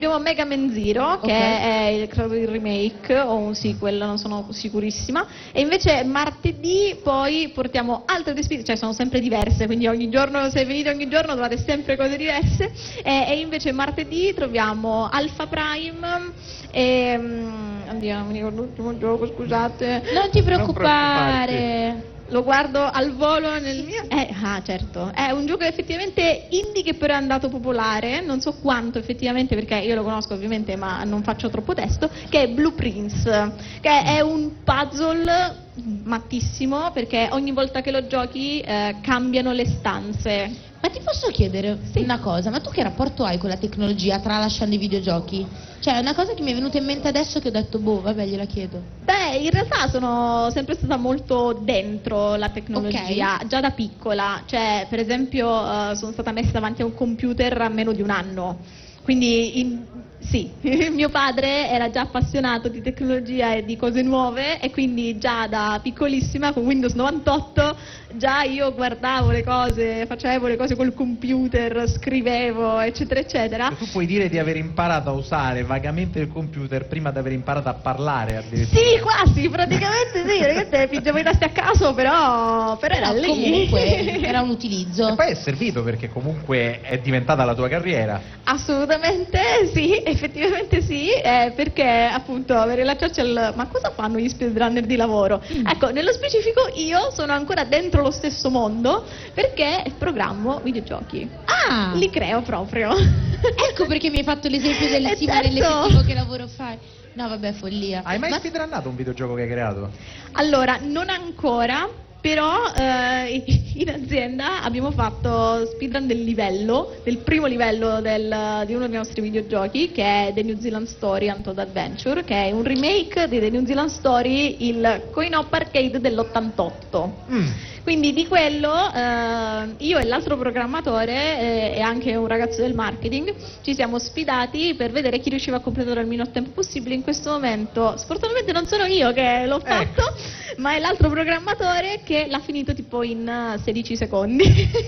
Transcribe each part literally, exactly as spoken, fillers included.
Abbiamo Mega Man Zero, che Ok. è il, credo il remake o un sequel, non sono sicurissima. E invece martedì poi portiamo altre due sfide, cioè sono sempre diverse, quindi ogni giorno, se venite ogni giorno trovate sempre cose diverse. E, e invece martedì troviamo Alpha Prime e... mm, oddio, non mi ricordo l'ultimo gioco, scusate. Non ti preoccuparti. preoccupare. Lo guardo al volo nel mio... Eh, ah, certo. È un gioco effettivamente indie che però è andato popolare, non so quanto effettivamente perché io lo conosco ovviamente ma non faccio troppo testo, che è Blue Prince, che è un puzzle mattissimo perché ogni volta che lo giochi eh, cambiano le stanze. Ma ti posso chiedere una cosa, ma tu che rapporto hai con la tecnologia tralasciando i videogiochi? Cioè, è una cosa che mi è venuta in mente adesso che ho detto, boh, vabbè, gliela chiedo. Beh, in realtà sono sempre stata molto dentro la tecnologia, Ok. già da piccola, cioè per esempio eh, sono stata messa davanti a un computer a meno di un anno, quindi in- sì, mio padre era già appassionato di tecnologia e di cose nuove e quindi già da piccolissima con Windows novantotto già io guardavo le cose, facevo le cose col computer, scrivevo eccetera eccetera. Tu puoi dire di aver imparato a usare vagamente il computer prima di aver imparato a parlare addirittura. Sì, quasi, praticamente sì, praticamente fingevo i tasti a caso, però, però era lì. Comunque, era un E utilizzo. poi è servito perché comunque è diventata la tua carriera. Assolutamente sì, effettivamente sì, eh, perché appunto per rilacciarci al ma cosa fanno gli speedrunner di lavoro? Ecco, nello specifico io sono ancora dentro lo stesso mondo perché programmo videogiochi. Ah! Li creo proprio. Ecco perché mi hai fatto l'esempio del Eh, Simone certo. nell'effettivo che lavoro fai. No, vabbè, follia. Hai mai Ma- speedrunnato un videogioco che hai creato? Allora, non ancora, però eh, in azienda abbiamo fatto speedrun del livello, del primo livello del- di uno dei nostri videogiochi, che è The New Zealand Story Untold Adventure, che è un remake di The New Zealand Story, il coin-op arcade dell'ottantotto. Mm. Quindi di quello eh, io e l'altro programmatore eh, e anche un ragazzo del marketing ci siamo sfidati per vedere chi riusciva a completare al minor tempo possibile. In questo momento sfortunatamente non sono io che l'ho fatto, ma è l'altro programmatore che l'ha finito tipo in eh, sedici secondi.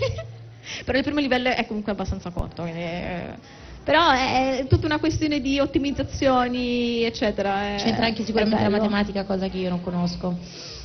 Però il primo livello è comunque abbastanza corto, quindi, eh, però è, è tutta una questione di ottimizzazioni eccetera. è- C'entra anche sicuramente è la bello. matematica, cosa che io non conosco.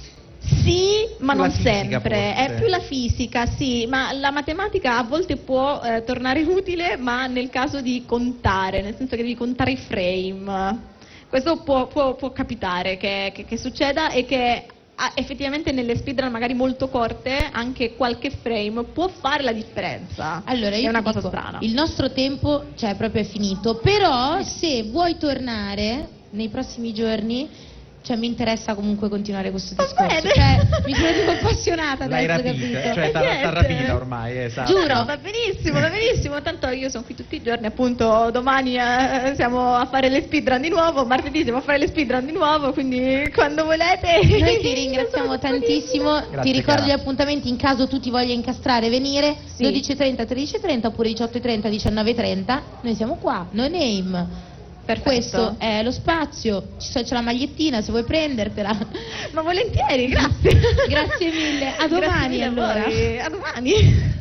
Sì, ma Più la non fisica, sempre, forse. è più la fisica, sì, ma la matematica a volte può eh, tornare utile, ma nel caso di contare, nel senso che devi contare i frame. Questo può, può- può capitare che, che- che succeda e che ah, effettivamente nelle speedrun magari molto corte anche qualche frame può fare la differenza. Allora, io è una ti cosa dico, strana. il nostro tempo, cioè, proprio è finito, però se vuoi tornare nei prossimi giorni, cioè mi interessa comunque continuare questo Va discorso, bene. cioè mi sento appassionata L'hai adesso, rapita, capito? cioè E t'ha t'ha niente. rapita ormai, esatto. Giuro. No, va benissimo, va benissimo, tanto io sono qui tutti i giorni, appunto domani eh, siamo a fare le speedrun di nuovo, martedì siamo a fare le speedrun di nuovo, quindi quando volete. Noi ti ringraziamo sono tantissimo, Grazie, ti ricordo Chiara. gli appuntamenti in caso tu ti voglia incastrare e venire, Sì. dodici e trenta, tredici e trenta oppure diciotto e trenta, diciannove e trenta, noi siamo qua, no name. Perfetto. Questo è lo spazio, c'è c'è la magliettina se vuoi prendertela. Ma volentieri, grazie. Grazie mille, a Grazie domani mille a allora. voi, a domani.